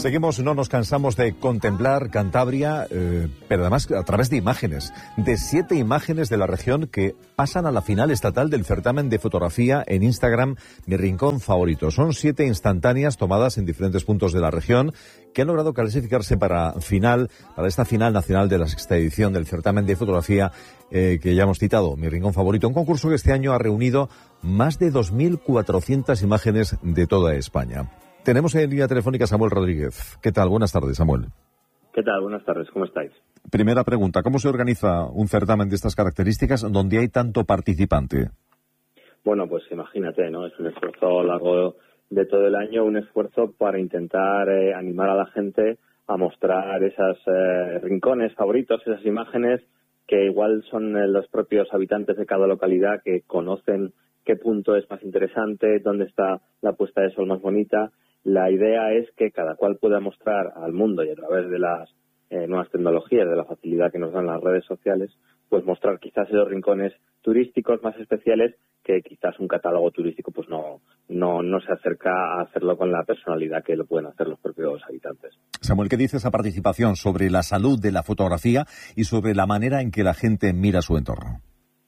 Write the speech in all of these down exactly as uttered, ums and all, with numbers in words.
Seguimos, no nos cansamos de contemplar Cantabria, eh, pero además a través de imágenes, de siete imágenes de la región que pasan a la final estatal del certamen de fotografía en Instagram, Mi Rincón Favorito. Son siete instantáneas tomadas en diferentes puntos de la región que han logrado clasificarse para final, para esta final nacional de la sexta edición del certamen de fotografía eh, que ya hemos citado, Mi Rincón Favorito, un concurso que este año ha reunido más de dos mil cuatrocientas imágenes de toda España. Tenemos en línea telefónica a Samuel Rodríguez. ¿Qué tal? Buenas tardes, Samuel. ¿Qué tal? Buenas tardes. ¿Cómo estáis? Primera pregunta. ¿Cómo se organiza un certamen de estas características donde hay tanto participante? Bueno, pues imagínate, ¿no? Es un esfuerzo a lo largo de todo el año, un esfuerzo para intentar eh, animar a la gente a mostrar esos eh, rincones favoritos, esas imágenes que igual son eh, los propios habitantes de cada localidad que conocen qué punto es más interesante, dónde está la puesta de sol más bonita. La idea es que cada cual pueda mostrar al mundo y a través de las eh, nuevas tecnologías, de la facilidad que nos dan las redes sociales, pues mostrar quizás esos rincones turísticos más especiales que quizás un catálogo turístico pues no, no, no se acerca a hacerlo con la personalidad que lo pueden hacer los propios habitantes. Samuel, ¿qué dice esa participación sobre la salud de la fotografía y sobre la manera en que la gente mira su entorno?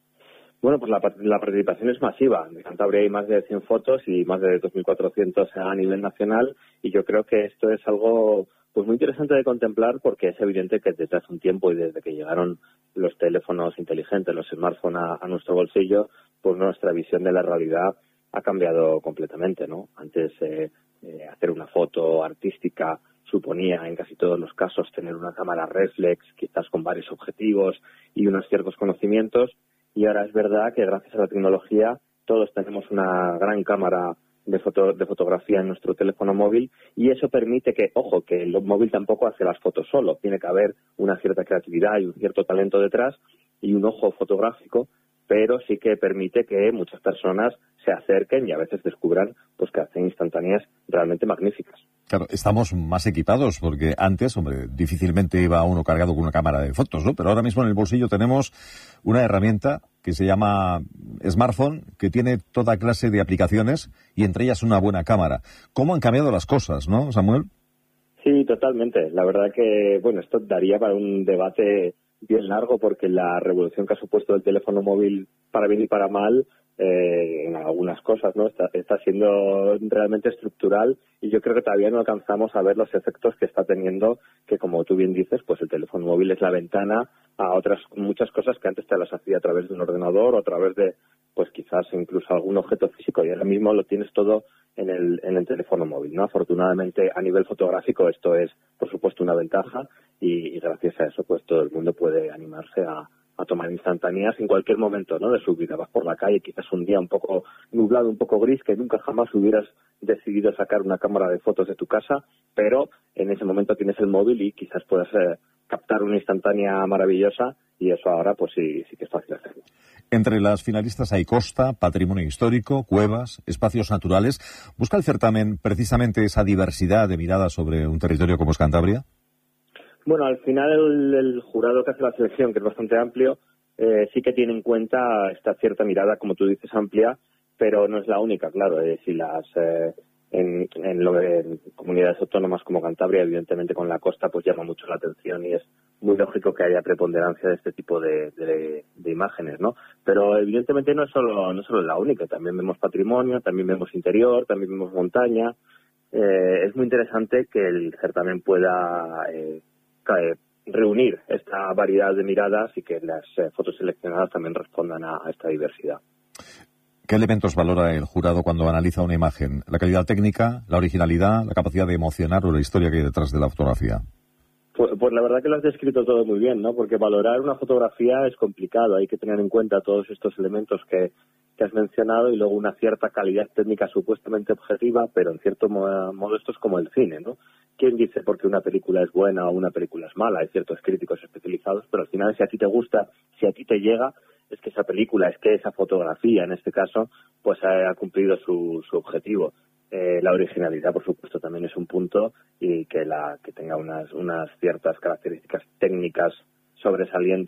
Bueno, pues la, la participación es masiva. En Cantabria hay más de cien fotos y más de dos mil cuatrocientas a nivel nacional, y yo creo que esto es algo pues muy interesante de contemplar, porque es evidente que desde hace un tiempo y desde que llegaron los teléfonos inteligentes, los smartphones a, a nuestro bolsillo, pues nuestra visión de la realidad ha cambiado completamente, ¿no? Antes eh, eh, hacer una foto artística suponía en casi todos los casos tener una cámara reflex, quizás con varios objetivos y unos ciertos conocimientos. Y ahora es verdad que gracias a la tecnología todos tenemos una gran cámara de, foto, de fotografía en nuestro teléfono móvil, y eso permite que, ojo, que el móvil tampoco hace las fotos solo. Tiene que haber una cierta creatividad y un cierto talento detrás y un ojo fotográfico, pero sí que permite que muchas personas se acerquen y a veces descubran pues que hacen instantáneas realmente magníficas. Claro, estamos más equipados porque antes, hombre, difícilmente iba uno cargado con una cámara de fotos, ¿no? Pero ahora mismo en el bolsillo tenemos una herramienta que se llama smartphone, que tiene toda clase de aplicaciones y entre ellas una buena cámara. ¿Cómo han cambiado las cosas, no, Samuel? Sí, totalmente. La verdad que, bueno, esto daría para un debate bien largo, porque la revolución que ha supuesto el teléfono móvil, para bien y para mal, eh, en algunas cosas, ¿no? Está, está siendo realmente estructural, y yo creo que todavía no alcanzamos a ver los efectos que está teniendo, que como tú bien dices, pues el teléfono móvil es la ventana a otras muchas cosas que antes te las hacía a través de un ordenador o a través de, pues quizás incluso algún objeto físico, y ahora mismo lo tienes todo en el, en el teléfono móvil, ¿no? Afortunadamente, a nivel fotográfico esto es, por supuesto, una ventaja, y, y gracias a eso pues todo el mundo puede animarse a, a tomar instantáneas en cualquier momento, ¿no?, de su vida. Vas por la calle, quizás un día un poco nublado, un poco gris, que nunca jamás hubieras decidido sacar una cámara de fotos de tu casa, pero en ese momento tienes el móvil y quizás puedas eh, captar una instantánea maravillosa, y eso ahora pues sí, sí que es fácil hacerlo. Entre las finalistas hay costa, patrimonio histórico, cuevas, espacios naturales. ¿Busca el certamen precisamente esa diversidad de miradas sobre un territorio como es Cantabria? Bueno, al final el, el jurado que hace la selección, que es bastante amplio, eh, sí que tiene en cuenta esta cierta mirada, como tú dices, amplia, pero no es la única, claro. Eh, si las eh, en, en, lo, en comunidades autónomas como Cantabria, evidentemente con la costa, pues llama mucho la atención, y es muy lógico que haya preponderancia de este tipo de, de, de imágenes, ¿no? Pero evidentemente no es solo no es solo la única. También vemos patrimonio, también vemos interior, también vemos montaña. Eh, es muy interesante que el certamen pueda eh, reunir esta variedad de miradas y que las eh, fotos seleccionadas también respondan a, a esta diversidad. ¿Qué elementos valora el jurado cuando analiza una imagen? ¿La calidad técnica, la originalidad, la capacidad de emocionar o la historia que hay detrás de la fotografía? Pues, pues la verdad que lo has descrito todo muy bien, ¿no? Porque valorar una fotografía es complicado. Hay que tener en cuenta todos estos elementos que, que has mencionado, y luego una cierta calidad técnica supuestamente objetiva, pero en cierto modo, modo esto es como el cine, ¿no? ¿Quién dice por qué una película es buena o una película es mala? Hay ciertos críticos especializados, pero al final, si a ti te gusta, si a ti te llega, es que esa película, es que esa fotografía, en este caso, pues ha, ha cumplido su, su objetivo. Eh, la originalidad, por supuesto, también es un punto, y que la que tenga unas, unas ciertas características técnicas sobresalientes,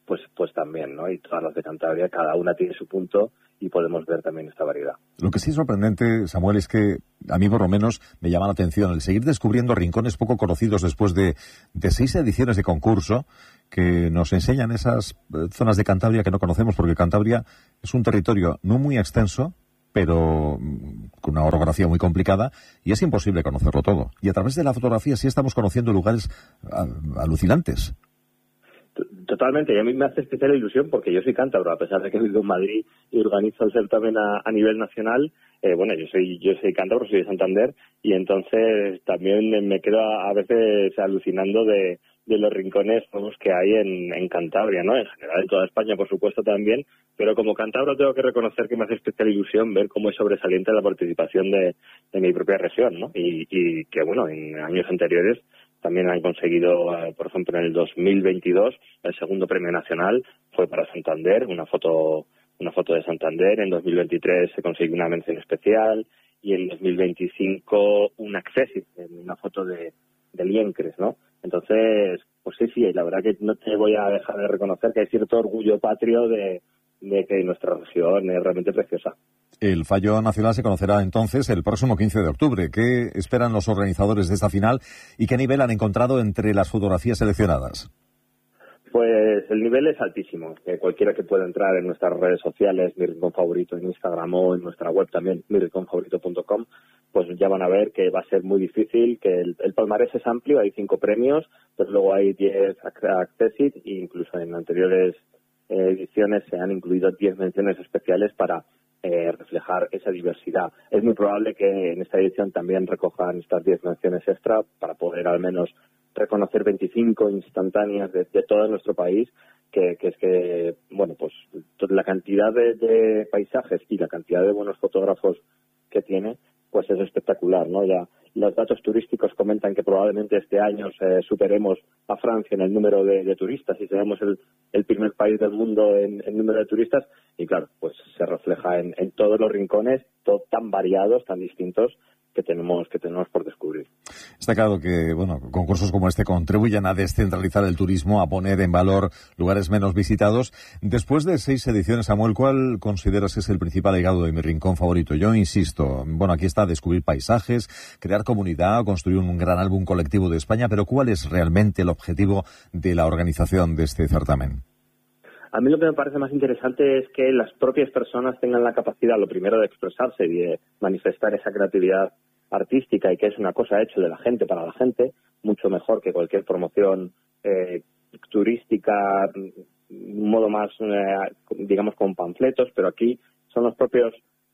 pues pues también, ¿no? Y todas las de Cantabria, cada una tiene su punto y podemos ver también esta variedad. Lo que sí es sorprendente, Samuel, es que a mí por lo menos me llama la atención el seguir descubriendo rincones poco conocidos después de, de seis ediciones de concurso que nos enseñan esas eh, zonas de Cantabria que no conocemos, porque Cantabria es un territorio no muy extenso, pero mm, con una orografía muy complicada, y es imposible conocerlo todo. Y a través de la fotografía sí estamos conociendo lugares a, alucinantes. Totalmente, y a mí me hace especial ilusión porque yo soy cántabro, a pesar de que vivo en Madrid y organizo el certamen a, a nivel nacional. Eh, bueno, yo soy yo soy cántabro, soy de Santander, y entonces también me quedo a, a veces alucinando de, de los rincones nuevos que hay en, en Cantabria, ¿no? En general en toda España, por supuesto, también, pero como cántabro tengo que reconocer que me hace especial ilusión ver cómo es sobresaliente la participación de, de mi propia región, ¿no? Y, y que, bueno, en años anteriores también han conseguido, eh, por ejemplo, en el dos mil veintidós, el segundo premio nacional fue para Santander, una foto una foto de Santander. En dos mil veintitrés se consiguió una mención especial y en dos mil veinticinco un Accessit, una foto de, de Liencres, ¿no? Entonces, pues sí, sí, la verdad que no te voy a dejar de reconocer que hay cierto orgullo patrio de, de que nuestra región es realmente preciosa. El fallo nacional se conocerá entonces el próximo quince de octubre. ¿Qué esperan los organizadores de esta final y qué nivel han encontrado entre las fotografías seleccionadas? Pues el nivel es altísimo. Que cualquiera que pueda entrar en nuestras redes sociales, Mi Rincón Favorito en Instagram o en nuestra web también, mi rincón favorito punto com, pues ya van a ver que va a ser muy difícil, que el, el palmarés es amplio, hay cinco premios, pero luego hay diez Accessit e incluso en anteriores eh, ediciones se han incluido diez menciones especiales para Eh, reflejar esa diversidad. Es muy probable que en esta edición también recojan estas diez menciones extra para poder al menos reconocer veinticinco instantáneas de, de todo nuestro país, que, que es que, bueno, pues la cantidad de, de paisajes y la cantidad de buenos fotógrafos que tiene, pues es espectacular, ¿no? Ya los datos turísticos comentan que probablemente este año eh, superemos a Francia en el número de, de turistas y seremos el, el primer país del mundo en, en número de turistas, y claro, pues se refleja en, en todos los rincones, todo, tan variados, tan distintos, que tenemos que tenemos por descubrir. Está claro que, bueno, concursos como este contribuyen a descentralizar el turismo, a poner en valor lugares menos visitados. Después de seis ediciones, Samuel, ¿cuál consideras que es el principal legado de Mi Rincón Favorito? Yo insisto, bueno, aquí está descubrir paisajes, crear comunidad, construir un gran álbum colectivo de España, pero ¿cuál es realmente el objetivo de la organización de este certamen? A mí lo que me parece más interesante es que las propias personas tengan la capacidad, lo primero, de expresarse y de manifestar esa creatividad artística, y que es una cosa hecha de la gente para la gente, mucho mejor que cualquier promoción eh, turística, un modo más, eh, digamos, con panfletos, pero aquí son los propios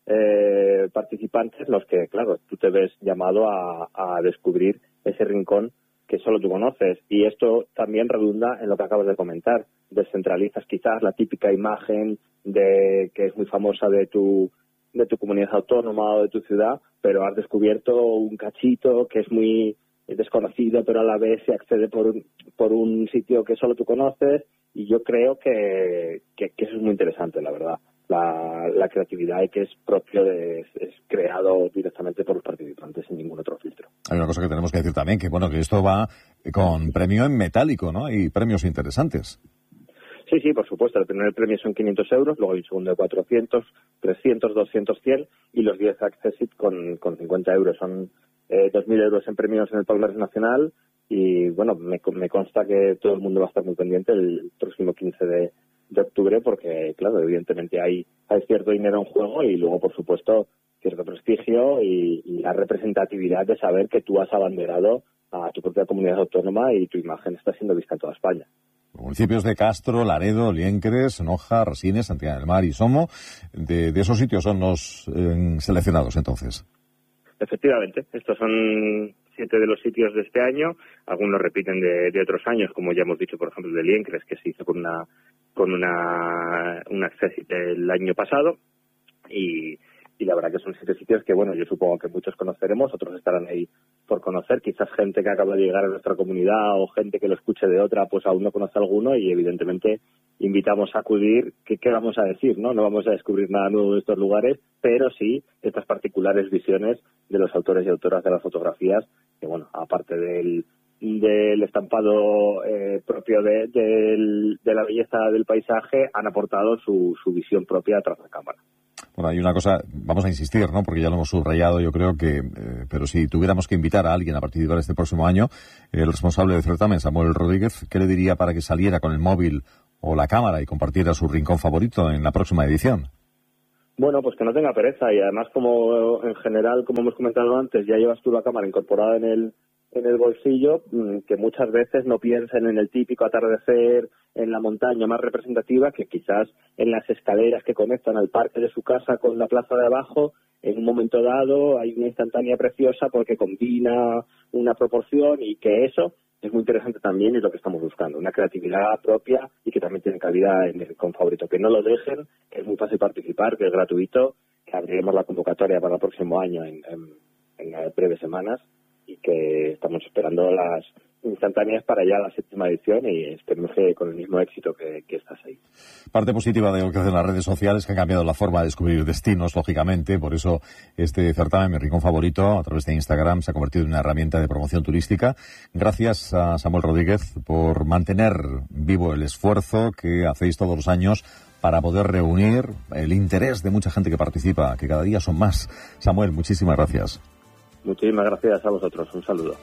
eh, participantes los que, claro, tú te ves llamado a, a descubrir ese rincón que solo tú conoces, y esto también redunda en lo que acabas de comentar. Descentralizas quizás la típica imagen de que es muy famosa de tu de tu comunidad autónoma o de tu ciudad, pero has descubierto un cachito que es muy desconocido, pero a la vez se accede por un, por un sitio que solo tú conoces, y yo creo que, que, que eso es muy interesante, la verdad. La, la creatividad y que es propio de, es, es creado directamente por los participantes sin ningún otro filtro. Hay una cosa que tenemos que decir también, que bueno, que esto va con premio en metálico, ¿no? Hay premios interesantes. Sí, sí, por supuesto. El primer premio son quinientos euros, luego hay un segundo de cuatrocientos, trescientos, doscientos, cien, y los diez Accessit con, con cincuenta euros. Son eh, dos mil euros en premios en el palmarés nacional, y bueno, me, me consta que todo el mundo va a estar muy pendiente el próximo quince de, de octubre, porque claro, evidentemente hay, hay cierto dinero en juego, y luego, por supuesto, cierto prestigio y, y la representatividad de saber que tú has abanderado a tu propia comunidad autónoma y tu imagen está siendo vista en toda España. Municipios de Castro, Laredo, Liencres, Noja, Resines, Santillana del Mar y Somo, de, de esos sitios son los eh, seleccionados entonces. Efectivamente, estos son siete de los sitios de este año, algunos repiten de, de otros años, como ya hemos dicho, por ejemplo, de Liencres, que se hizo con una con una un Accessit del año pasado, y y la verdad que son siete sitios que, bueno, yo supongo que muchos conoceremos, otros estarán ahí por conocer, quizás gente que acaba de llegar a nuestra comunidad o gente que lo escuche de otra, pues aún no conoce alguno, y evidentemente invitamos a acudir. ¿Qué, qué vamos a decir? No no vamos a descubrir nada nuevo de estos lugares, pero sí estas particulares visiones de los autores y autoras de las fotografías, que, bueno, aparte del del estampado eh, propio de, de, de la belleza del paisaje, han aportado su, su visión propia tras la cámara. Bueno, hay una cosa, vamos a insistir, ¿no? Porque ya lo hemos subrayado, yo creo que, eh, pero si tuviéramos que invitar a alguien a participar este próximo año, el responsable del certamen, Samuel Rodríguez, ¿qué le diría para que saliera con el móvil o la cámara y compartiera su rincón favorito en la próxima edición? Bueno, pues que no tenga pereza, y además, como en general, como hemos comentado antes, ya llevas tú la cámara incorporada en el en el bolsillo, que muchas veces no piensen en el típico atardecer en la montaña más representativa, que quizás en las escaleras que conectan al parque de su casa con la plaza de abajo, en un momento dado hay una instantánea preciosa porque combina una proporción, y que eso es muy interesante también, y es lo que estamos buscando, una creatividad propia y que también tiene calidad en el rincón favorito. Que no lo dejen, que es muy fácil participar, que es gratuito, que abriremos la convocatoria para el próximo año en, en, en breves semanas, y que estamos esperando las instantáneas para ya la séptima edición, y esperemos que con el mismo éxito que, que estás ahí. Parte positiva de lo que hacen las redes sociales, que han cambiado la forma de descubrir destinos, lógicamente. Por eso este certamen, Mi Rincón Favorito, a través de Instagram, se ha convertido en una herramienta de promoción turística. Gracias a Samuel Rodríguez por mantener vivo el esfuerzo que hacéis todos los años para poder reunir el interés de mucha gente que participa, que cada día son más. Samuel, muchísimas gracias. Muchísimas gracias a vosotros. Un saludo.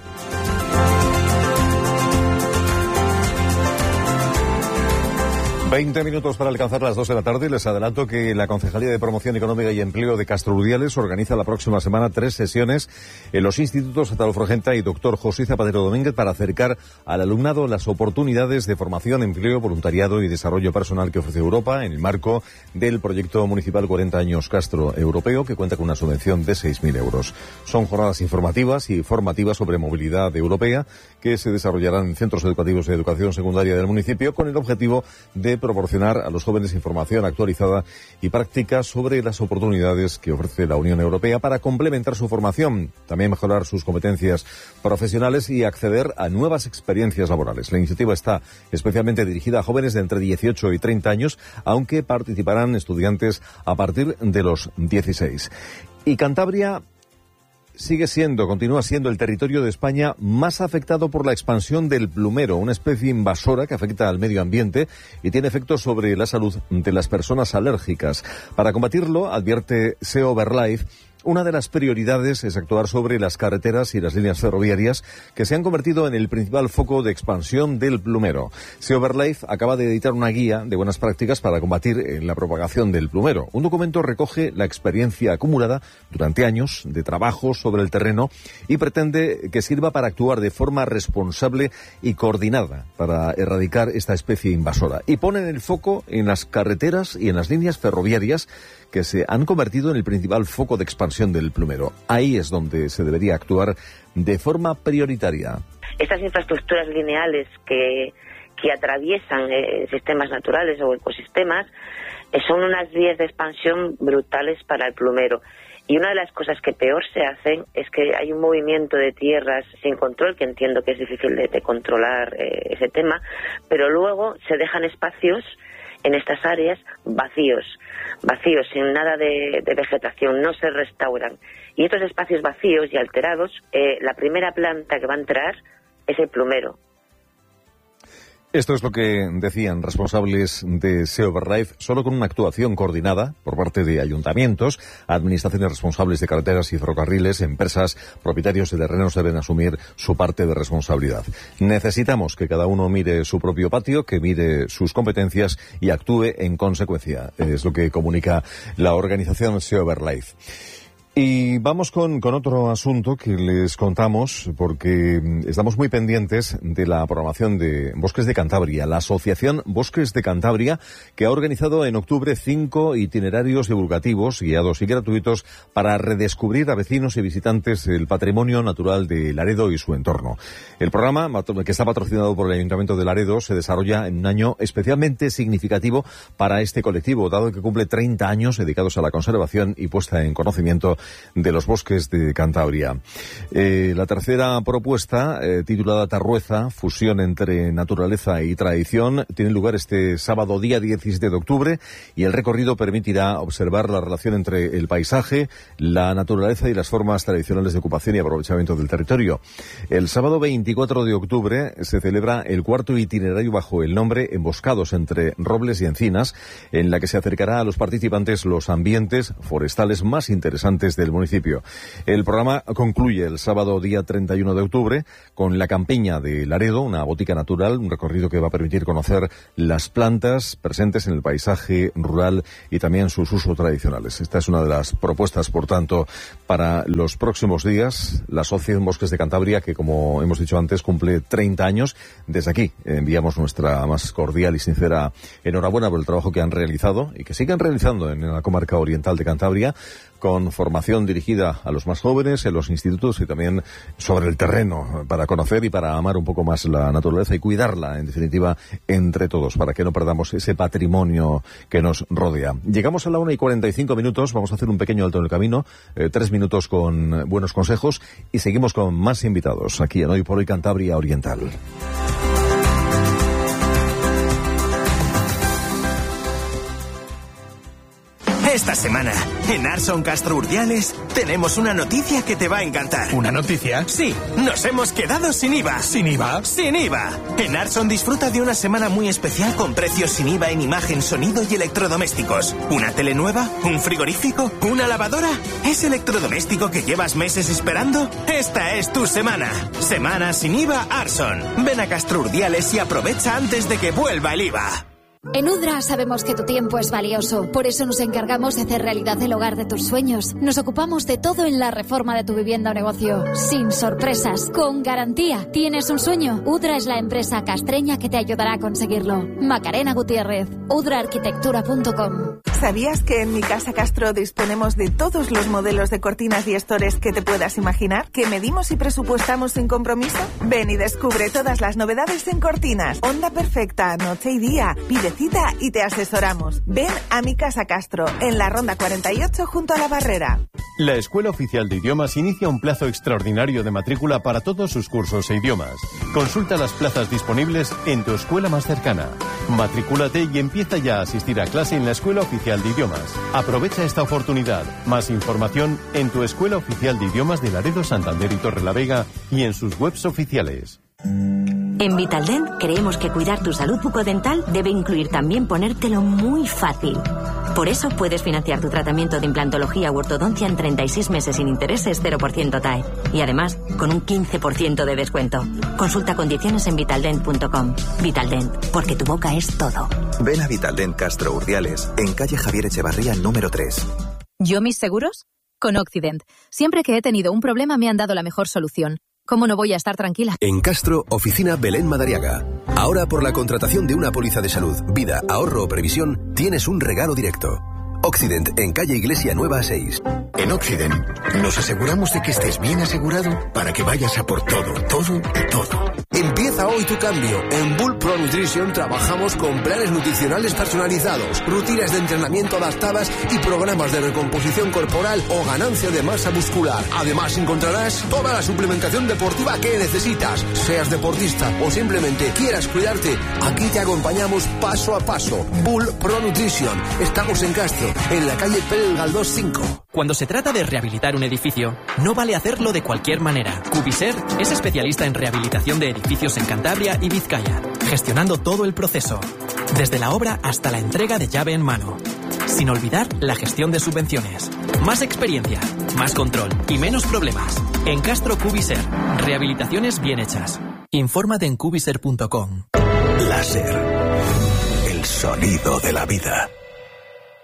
Veinte minutos para alcanzar las dos de la tarde. Les adelanto que la Concejalía de Promoción Económica y Empleo de Castro Urdiales organiza la próxima semana tres sesiones en los institutos Atalo Frogenta y Doctor José Zapatero Domínguez para acercar al alumnado las oportunidades de formación, empleo, voluntariado y desarrollo personal que ofrece Europa en el marco del proyecto municipal cuarenta años Castro Europeo, que cuenta con una subvención de seis mil euros. Son jornadas informativas y formativas sobre movilidad europea que se desarrollarán en centros educativos de educación secundaria del municipio con el objetivo de proporcionar a los jóvenes información actualizada y práctica sobre las oportunidades que ofrece la Unión Europea para complementar su formación, también mejorar sus competencias profesionales y acceder a nuevas experiencias laborales. La iniciativa está especialmente dirigida a jóvenes de entre dieciocho y treinta años, aunque participarán estudiantes a partir de los dieciséis. Y Cantabria sigue siendo, continúa siendo el territorio de España más afectado por la expansión del plumero, una especie invasora que afecta al medio ambiente y tiene efectos sobre la salud de las personas alérgicas. Para combatirlo, advierte SEO Verlife, una de las prioridades es actuar sobre las carreteras y las líneas ferroviarias que se han convertido en el principal foco de expansión del plumero. SEO Verlife acaba de editar una guía de buenas prácticas para combatir la propagación del plumero. Un documento recoge la experiencia acumulada durante años de trabajo sobre el terreno y pretende que sirva para actuar de forma responsable y coordinada para erradicar esta especie invasora. Y ponen el foco en las carreteras y en las líneas ferroviarias que se han convertido en el principal foco de expansión del plumero. Ahí es donde se debería actuar de forma prioritaria. Estas infraestructuras lineales que, que atraviesan eh, sistemas naturales o ecosistemas eh, son unas vías de expansión brutales para el plumero. Y una de las cosas que peor se hacen es que hay un movimiento de tierras sin control, que entiendo que es difícil de, de controlar eh, ese tema, pero luego se dejan espacios en estas áreas vacíos, vacíos, sin nada de, de vegetación, no se restauran. Y estos espacios vacíos y alterados, eh, la primera planta que va a entrar es el plumero. Esto es lo que decían responsables de SEO Verlife. Solo con una actuación coordinada por parte de ayuntamientos, administraciones responsables de carreteras y ferrocarriles, empresas, propietarios de terrenos deben asumir su parte de responsabilidad. Necesitamos que cada uno mire su propio patio, que mire sus competencias y actúe en consecuencia. Es lo que comunica la organización SEO Verlife. Y vamos con, con otro asunto que les contamos, porque estamos muy pendientes de la programación de Bosques de Cantabria, la Asociación Bosques de Cantabria, que ha organizado en octubre cinco itinerarios divulgativos, guiados y gratuitos, para redescubrir a vecinos y visitantes el patrimonio natural de Laredo y su entorno. El programa, que está patrocinado por el Ayuntamiento de Laredo, se desarrolla en un año especialmente significativo para este colectivo, dado que cumple treinta años dedicados a la conservación y puesta en conocimiento de los bosques de Cantabria. Eh, la tercera propuesta, eh, titulada Tarrueza, fusión entre naturaleza y tradición, tiene lugar este sábado día diecisiete de octubre y el recorrido permitirá observar la relación entre el paisaje, la naturaleza y las formas tradicionales de ocupación y aprovechamiento del territorio. El sábado veinticuatro de octubre se celebra el cuarto itinerario bajo el nombre Emboscados entre robles y encinas, en la que se acercará a los participantes los ambientes forestales más interesantes del municipio. El programa concluye el sábado día treinta y uno de octubre con la Campiña de Laredo, una botica natural, un recorrido que va a permitir conocer las plantas presentes en el paisaje rural y también sus usos tradicionales. Esta es una de las propuestas, por tanto, para los próximos días. La Asociación Bosques de Cantabria, que como hemos dicho antes, cumple treinta años. Desde aquí enviamos nuestra más cordial y sincera enhorabuena por el trabajo que han realizado y que sigan realizando en la comarca oriental de Cantabria, con formación dirigida a los más jóvenes en los institutos y también sobre el terreno, para conocer y para amar un poco más la naturaleza y cuidarla, en definitiva, entre todos, para que no perdamos ese patrimonio que nos rodea. Llegamos a la una y cuarenta y cinco minutos, vamos a hacer un pequeño alto en el camino, eh, tres minutos con buenos consejos y seguimos con más invitados aquí en Hoy por Hoy Cantabria Oriental. Esta semana, en Arson Castro Urdiales, tenemos una noticia que te va a encantar. ¿Una noticia? Sí, nos hemos quedado sin I V A. ¿Sin I V A? ¡Sin I V A! En Arson disfruta de una semana muy especial con precios sin I V A en imagen, sonido y electrodomésticos. ¿Una tele nueva? ¿Un frigorífico? ¿Una lavadora? ¿Ese electrodoméstico que llevas meses esperando? Esta es tu semana. Semana sin I V A Arson. Ven a Castro Urdiales y aprovecha antes de que vuelva el I V A. En Udra sabemos que tu tiempo es valioso, por eso nos encargamos de hacer realidad el hogar de tus sueños. Nos ocupamos de todo en la reforma de tu vivienda o negocio, sin sorpresas, con garantía. ¿Tienes un sueño? Udra es la empresa castreña que te ayudará a conseguirlo. Macarena Gutiérrez, udra arquitectura punto com. ¿Sabías que en Mi Casa Castro disponemos de todos los modelos de cortinas y estores que te puedas imaginar? ¿Que medimos y presupuestamos sin compromiso? Ven y descubre todas las novedades en cortinas. Onda perfecta, noche y día. Pide cita y te asesoramos. Ven a Mi Casa Castro, en la Ronda cuarenta y ocho junto a la Barrera. La Escuela Oficial de Idiomas inicia un plazo extraordinario de matrícula para todos sus cursos e idiomas. Consulta las plazas disponibles en tu escuela más cercana. Matricúlate y empieza ya a asistir a clase en la Escuela Oficial de Idiomas. Aprovecha esta oportunidad. Más información en tu Escuela Oficial de Idiomas de Laredo, Santander y Torrelavega y en sus webs oficiales. En Vitaldent creemos que cuidar tu salud bucodental debe incluir también ponértelo muy fácil. Por eso puedes financiar tu tratamiento de implantología u ortodoncia en treinta y seis meses sin intereses, cero por ciento T A E. Y además, con un quince por ciento de descuento. Consulta condiciones en vitaldent punto com. Vitaldent, porque tu boca es todo. Ven a Vitaldent Castro Urdiales, en calle Javier Echevarría número tres. ¿Yo mis seguros? Con Occident. Siempre que he tenido un problema me han dado la mejor solución. ¿Cómo no voy a estar tranquila? En Castro, oficina Belén Madariaga. Ahora, por la contratación de una póliza de salud, vida, ahorro o previsión, tienes un regalo directo. Occident, en calle Iglesia Nueva seis. En Occident nos aseguramos de que estés bien asegurado para que vayas a por todo, todo y todo. Empieza hoy tu cambio. En Bull Pro Nutrition trabajamos con planes nutricionales personalizados, rutinas de entrenamiento adaptadas y programas de recomposición corporal o ganancia de masa muscular. Además encontrarás toda la suplementación deportiva que necesitas. Seas deportista o simplemente quieras cuidarte, aquí te acompañamos paso a paso. Bull Pro Nutrition. Estamos en Castro, en la calle Pérez Galdós cinco. Cuando se trata de rehabilitar un edificio, no vale hacerlo de cualquier manera. Cubiser es especialista en rehabilitación de edificios en Cantabria y Vizcaya, gestionando todo el proceso, desde la obra hasta la entrega de llave en mano. Sin olvidar la gestión de subvenciones. Más experiencia, más control y menos problemas. En Castro Cubiser, rehabilitaciones bien hechas. Infórmate en cubiser punto com. Láser, el sonido de la vida.